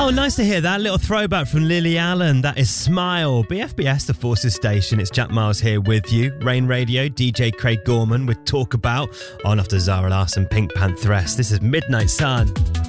Oh, nice to hear that. Little throwback from Lily Allen. That is Smile. BFBS, the Forces Station. It's Jack Miles here with you. Rain Radio, DJ Craig Gorman with Talk About. On after Zara Larsson, Pink Pantheress. This is Midnight Sun.